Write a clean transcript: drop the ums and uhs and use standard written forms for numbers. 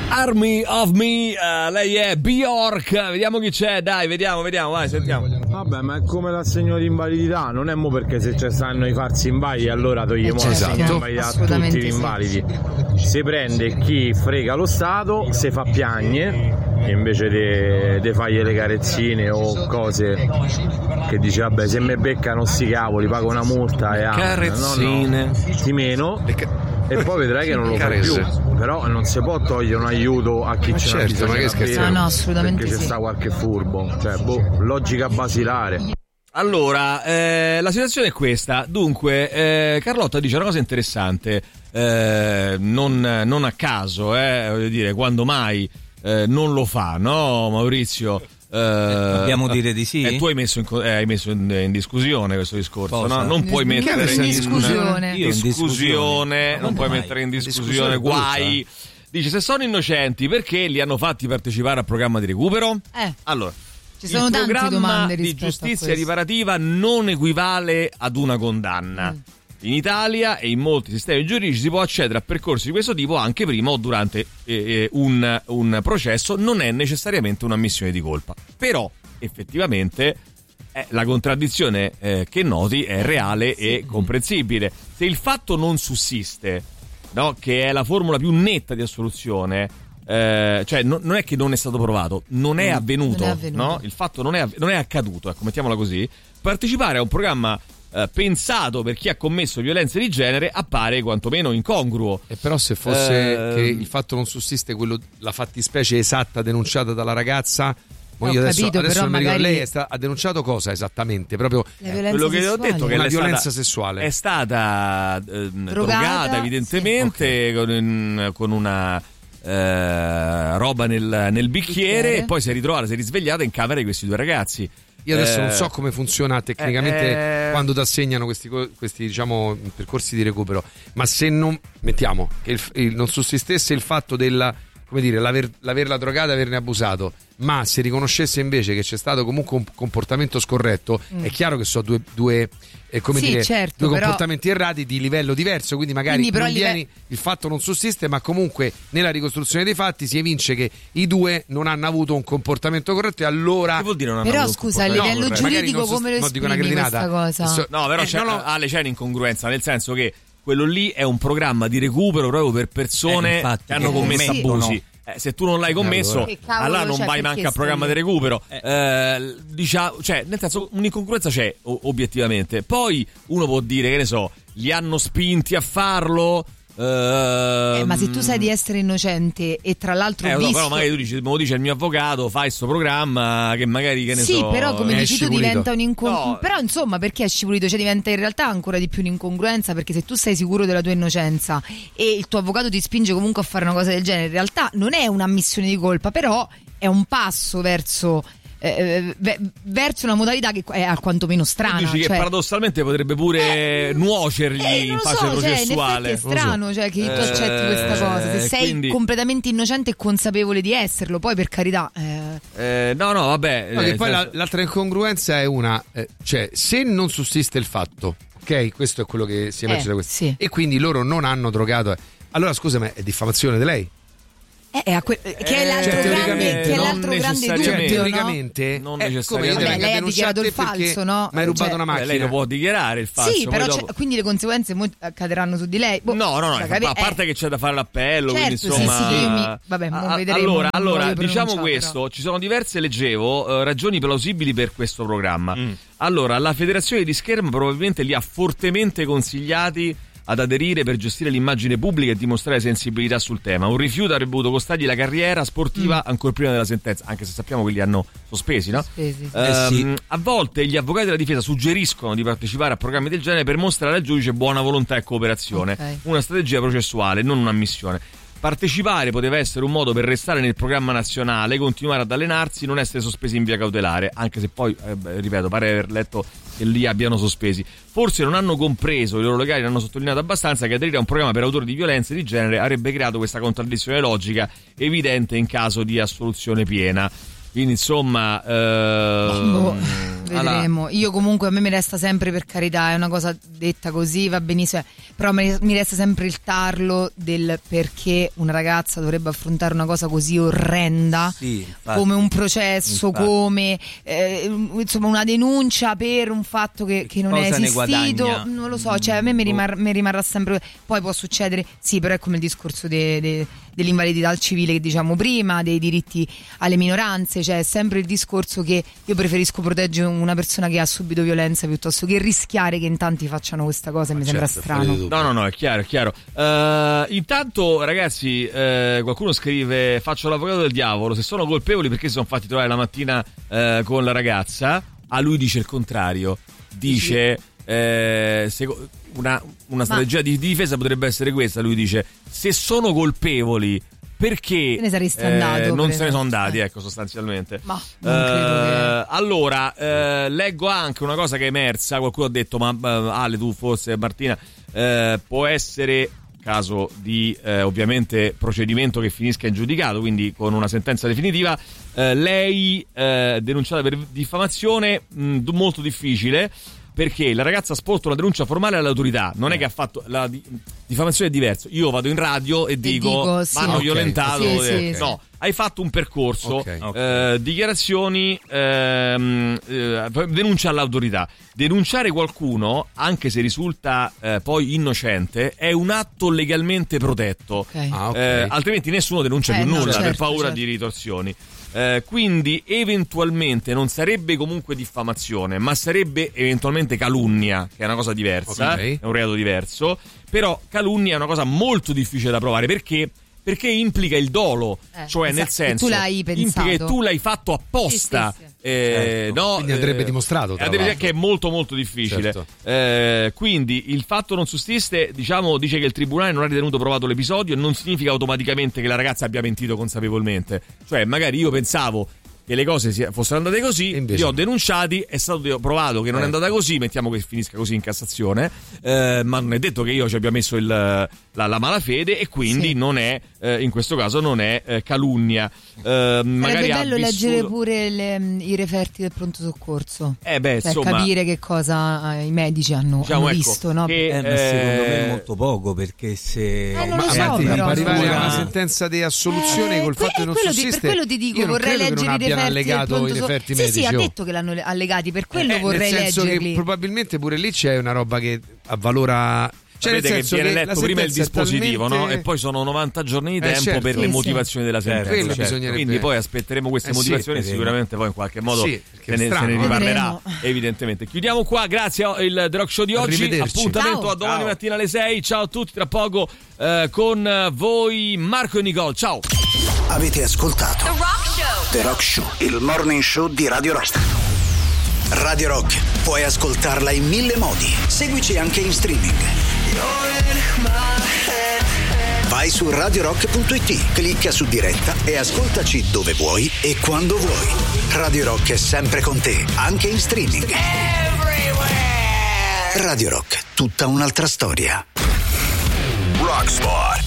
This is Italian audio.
Army of Me, lei è Bjork, vediamo chi c'è, dai, vediamo, vai, sentiamo. Vabbè, ma è come l'assegno di invalidità, non è mo perché se ci stanno i farsi invalidi allora togliamo l'assegno di invalidità a tutti gli invalidi. Si prende chi frega lo Stato, se fa piagne, invece di fargli le carezzine o cose che dice vabbè se me beccano sti cavoli pago una multa e carezzine di meno e poi vedrai che non lo fai più. Però non si può togliere un aiuto a chi ce l'ha bisogno, no, assolutamente perché c'è sta qualche furbo, cioè logica basilare. Allora, la situazione è questa. Dunque, Carlotta dice una cosa interessante, non a caso, voglio dire, quando mai non lo fa, no, Maurizio? Dobbiamo dire di sì. Tu hai messo in discussione questo discorso, no? Non puoi mettere in discussione, non puoi mettere in discussione guai. Dice se sono innocenti perché li hanno fatti partecipare al programma di recupero? Allora, ci sono tante domande di giustizia riparativa non equivale ad una condanna. In Italia e in molti sistemi giuridici si può accedere a percorsi di questo tipo anche prima o durante un processo, non è necessariamente un'ammissione di colpa. Però effettivamente la contraddizione che noti è reale e comprensibile. Se il fatto non sussiste, no, che è la formula più netta di assoluzione, cioè non è che non è stato provato, non è avvenuto. No? Il fatto non è accaduto, ecco, mettiamola così. Partecipare a un programma pensato per chi ha commesso violenze di genere appare quantomeno incongruo. E però se fosse che il fatto non sussiste, la fattispecie esatta denunciata dalla ragazza, io adesso non mi ricordo, lei ha denunciato cosa esattamente? Proprio quello che ho detto, che una violenza sessuale. È stata drogata evidentemente, sì, con una roba nel bicchiere, e poi si è risvegliata in camera di questi due ragazzi. Io adesso non so come funziona tecnicamente quando ti assegnano questi diciamo percorsi di recupero, ma se non mettiamo che non sussistesse il fatto della, come dire, l'averla drogata e averne abusato, ma se riconoscesse invece che c'è stato comunque un comportamento scorretto, è chiaro che sono due comportamenti errati di livello diverso, quindi magari il fatto non sussiste, ma comunque nella ricostruzione dei fatti si evince che i due non hanno avuto un comportamento corretto, e allora che vuol dire non però scusa, a livello giuridico come lo esprimi questa cosa? No, però c'è un'incongruenza, nel senso che quello lì è un programma di recupero proprio per persone che hanno commesso abusi. Se tu non l'hai commesso, allora non vai neanche al programma di recupero. Diciamo, cioè, nel senso, un'incongruenza c'è obiettivamente. Poi uno può dire, che ne so, li hanno spinti a farlo. Ma se tu sai di essere innocente e tra l'altro visto... però magari tu dici, me lo dice il mio avvocato, fai sto programma che magari, che ne so... Sì, però come dici tu diventa un'incongruenza. No. Però insomma, perché esci pulito? Cioè diventa in realtà ancora di più un'incongruenza, perché se tu sei sicuro della tua innocenza e il tuo avvocato ti spinge comunque a fare una cosa del genere, in realtà non è un'ammissione di colpa, però è un passo verso una modalità che è alquantomeno strana. Tu dici che paradossalmente potrebbe pure nuocergli in fase processuale. Cioè, è strano, cioè, che tu accetti questa cosa se sei completamente innocente e consapevole di esserlo. Poi per carità vabbè, che poi l'altra incongruenza è cioè se non sussiste il fatto, ok, questo è quello che si emerge da questo, sì. E quindi loro non hanno drogato, allora scusami, è diffamazione di lei? Che è l'altro grande dubbio, teoricamente non necessariamente. Lei ha dichiarato il falso, no? Ma hai rubato una macchina. Lei lo può dichiarare il falso. Sì, però quindi le conseguenze cadranno su di lei. No, a parte che c'è da fare l'appello, quindi insomma. Vedremo. Allora, diciamo questo, però. Ci sono diverse, leggevo, ragioni plausibili per questo programma. Allora, la federazione di Scherma probabilmente li ha fortemente consigliati ad aderire per gestire l'immagine pubblica e dimostrare sensibilità sul tema. Un rifiuto avrebbe potuto costargli la carriera sportiva ancora prima della sentenza, anche se sappiamo che li hanno sospesi, no? Sì. A volte gli avvocati della difesa suggeriscono di partecipare a programmi del genere per mostrare al giudice buona volontà e cooperazione, una strategia processuale, non un'ammissione. Partecipare poteva essere un modo per restare nel programma nazionale, continuare ad allenarsi, non essere sospesi in via cautelare, anche se poi, ripeto, pare aver letto che li abbiano sospesi. Forse non hanno compreso, i loro legali hanno sottolineato abbastanza che aderire a un programma per autori di violenze di genere avrebbe creato questa contraddizione logica evidente in caso di assoluzione piena. quindi insomma vedremo. Io comunque, a me mi resta sempre, per carità, è una cosa detta così, va benissimo, però mi resta sempre il tarlo del perché una ragazza dovrebbe affrontare una cosa così orrenda, come un processo, come insomma una denuncia per un fatto che non è esistito, non lo so, cioè a me mi rimarrà sempre. Poi può succedere, sì, però è come il discorso dell'invalidità al civile che diciamo prima, dei diritti alle minoranze, cioè è sempre il discorso che io preferisco proteggere una persona che ha subito violenza piuttosto che rischiare che in tanti facciano questa cosa. Mi sembra strano. No, è chiaro. Intanto, ragazzi, qualcuno scrive: faccio l'avvocato del diavolo, se sono colpevoli perché si sono fatti trovare la mattina con la ragazza. A lui dice il contrario, dice una strategia di difesa potrebbe essere questa. Lui dice: se sono colpevoli perché ne saresti andato, non se ne sono andati, ecco, sostanzialmente. Ma non credo che... Allora, leggo anche una cosa che è emersa. Qualcuno ha detto: ma Ale, tu forse, Martina, può essere caso di ovviamente procedimento che finisca in giudicato, quindi con una sentenza definitiva. Lei denunciata per diffamazione, molto difficile, perché la ragazza ha sporto una denuncia formale all'autorità. Non è che ha fatto la diffamazione, è diverso. Io vado in radio e dico sì, hanno violentato. Sì. No, hai fatto un percorso, dichiarazioni, denuncia all'autorità. Denunciare qualcuno, anche se risulta poi innocente, è un atto legalmente protetto. Altrimenti nessuno denuncia più nulla, per paura di ritorsioni. Quindi eventualmente non sarebbe comunque diffamazione, ma sarebbe eventualmente calunnia, che è una cosa diversa, è un reato diverso. Però calunnia è una cosa molto difficile da provare, perché implica il dolo, cioè nel senso tu l'hai pensato, implica che tu l'hai fatto apposta. Sì. No, quindi andrebbe dimostrato, che è molto molto difficile. Quindi il fatto non sussiste, diciamo, dice che il tribunale non ha ritenuto provato l'episodio, non significa automaticamente che la ragazza abbia mentito consapevolmente. Cioè magari io pensavo che le cose fossero andate così, li ho denunciati, è stato provato che non è andata così, mettiamo che finisca così in Cassazione, ma non è detto che io ci abbia messo la malafede, e quindi non è, in questo caso non è calunnia. Magari è bello leggere pure i referti del pronto soccorso, insomma, capire che cosa i medici hanno visto, no? Ma secondo me è molto poco, perché se non lo so, per arrivare a una sentenza di assoluzione col fatto che non sussiste, per quello ti dico, vorrei leggere i referti allegato i referti medici. Sì, ha detto che l'hanno allegati, per quello vorrei nel senso leggerli. Che probabilmente pure lì c'è una roba che avvalora. Cioè, vedete che viene letto prima il dispositivo, no? E poi sono 90 giorni di tempo per le motivazioni della sentenza. Quindi poi aspetteremo queste motivazioni, sicuramente poi in qualche modo se ne riparlerà, evidentemente. Chiudiamo qua, grazie al The Rock Show di oggi. Appuntamento a domani mattina alle 6. Ciao a tutti, tra poco con voi Marco e Nicole. Ciao. Avete ascoltato The Rock Show, il morning show di Radio Rock. Radio Rock, puoi ascoltarla in 1000 modi. Seguici anche in streaming. Vai su radiorock.it, clicca su diretta e ascoltaci dove vuoi e quando vuoi. Radio Rock è sempre con te, anche in streaming. Radio Rock, tutta un'altra storia. Rock Spot.